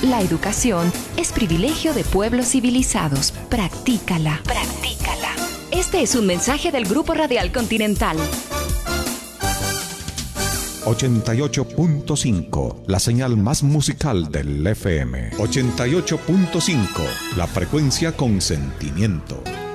La educación es privilegio de pueblos civilizados. Practícala. Practícala. Este es un mensaje del Grupo Radial Continental. 88.5, la señal más musical del FM. 88.5, la frecuencia con sentimiento.